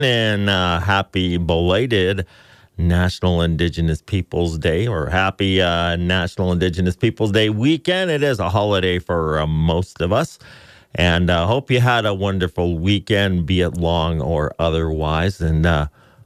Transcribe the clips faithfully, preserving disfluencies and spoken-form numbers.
And uh, happy belated National Indigenous Peoples Day, or happy uh, National Indigenous Peoples Day weekend. It is a holiday for uh, most of us. And I uh, hope you had a wonderful weekend, be it long or otherwise. And uh,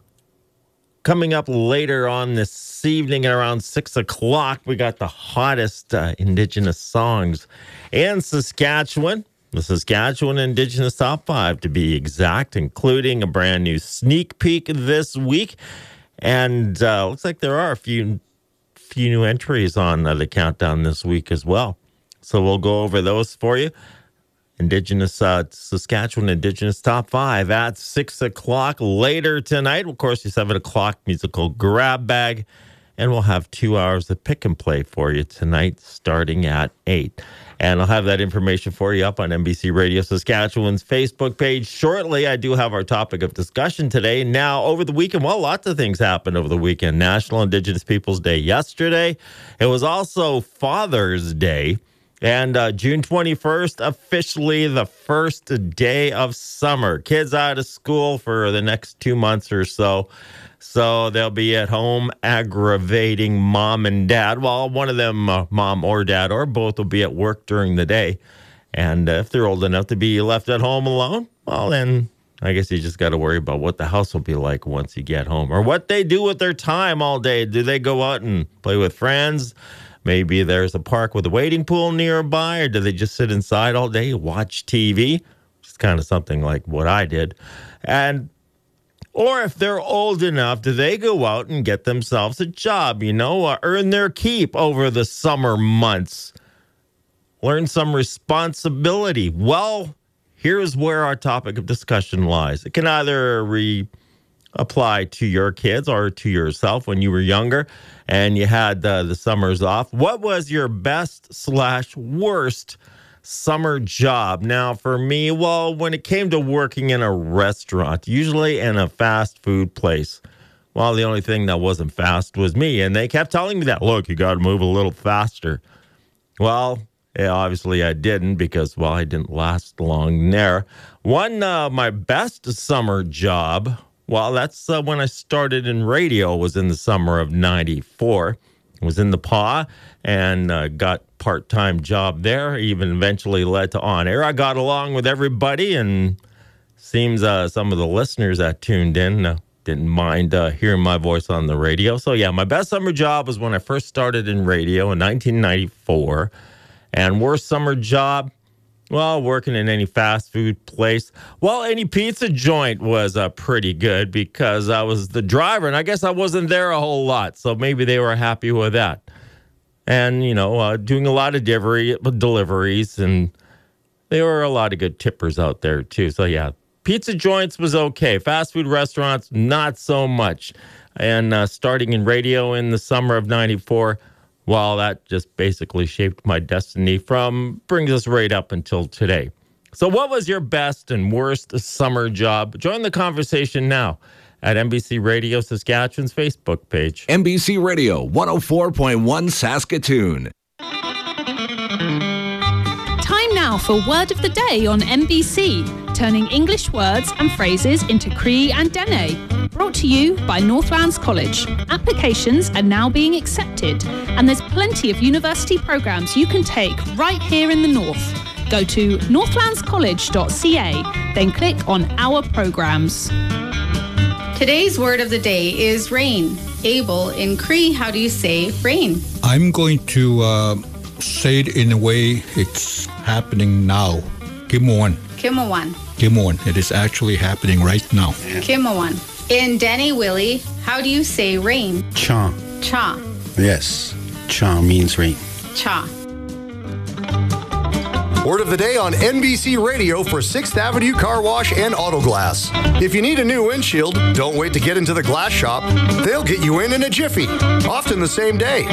coming up later on this evening at around six o'clock, we got the hottest uh, Indigenous songs in Saskatchewan. The Saskatchewan Indigenous Top five, to be exact, including a brand new sneak peek this week. And uh, looks like there are a few few new entries on uh, the countdown this week as well. So we'll go over those for you. Indigenous uh, Saskatchewan Indigenous Top five at six o'clock later tonight. Of course, your seven o'clock musical grab bag. And we'll have two hours of pick and play for you tonight, starting at eight. And I'll have that information for you up on N B C Radio Saskatchewan's Facebook page shortly. I do have our topic of discussion today. Now, over the weekend, well, lots of things happened over the weekend. National Indigenous Peoples Day yesterday. It was also Father's Day. And uh, June twenty-first, officially the first day of summer. Kids out of school for the next two months or so. So they'll be at home aggravating mom and dad. Well, one of them, uh, mom or dad, or both, will be at work during the day. And uh, if they're old enough to be left at home alone, well, then I guess you just got to worry about what the house will be like once you get home. Or what they do with their time all day. Do they go out and play with friends? Maybe there's a park with a wading pool nearby. Or do they just sit inside all day, watch T V? Which is kind of something like what I did. And Or if they're old enough, do they go out and get themselves a job, you know, uh, earn their keep over the summer months, learn some responsibility? Well, here's where our topic of discussion lies. It can either re- apply to your kids or to yourself when you were younger and you had uh, the summers off. What was your best slash worst summer job? Now, for me, well, when it came to working in a restaurant, usually in a fast food place, well, the only thing that wasn't fast was me. And they kept telling me that, look, you got to move a little faster. Well, yeah, obviously I didn't because, well, I didn't last long there. One, uh, my best summer job, well, that's uh, when I started in radio, was in the summer of ninety-four. Was in the P A W and uh, got part-time job there, even eventually led to on-air. I got along with everybody, and seems uh, some of the listeners that tuned in uh, didn't mind uh, hearing my voice on the radio. So, yeah, my best summer job was when I first started in radio in nineteen ninety-four. And worst summer job, well, working in any fast food place. Well, any pizza joint was uh, pretty good because I was the driver, and I guess I wasn't there a whole lot, so maybe they were happy with that. And, you know, uh, doing a lot of delivery, deliveries, and there were a lot of good tippers out there, too. So, yeah, pizza joints was okay. Fast food restaurants, not so much. And uh, starting in radio in the summer of ninety-four, well, that just basically shaped my destiny from, brings us right up until today. So what was your best and worst summer job? Join the conversation now at N B C Radio Saskatchewan's Facebook page. N B C Radio one oh four point one Saskatoon. Time now for Word of the Day on N B C, turning English words and phrases into Cree and Dene. Brought to you by Northlands College. Applications are now being accepted, and there's plenty of university programs you can take right here in the North. Go to northlands college dot c a, then click on Our Programs. Today's word of the day is rain. Abel, in Cree, how do you say rain? I'm going to uh, say it in a way it's happening now. Kimuan. Kimawan. Kimuan. It is actually happening right now. Kimawan. In Dene Willie, how do you say rain? Cha. Cha. Yes. Cha means rain. Cha. Word of the day on N B C Radio for sixth Avenue Car Wash and Auto Glass. If you need a new windshield, don't wait to get into the glass shop. They'll get you in in a jiffy, often the same day.